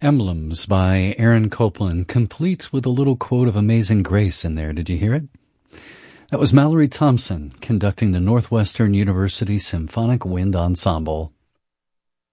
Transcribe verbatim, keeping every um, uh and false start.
Emblems by Aaron Copland, complete with a little quote of Amazing Grace in there. Did you hear it? That was Mallory Thompson conducting the Northwestern University Symphonic Wind Ensemble.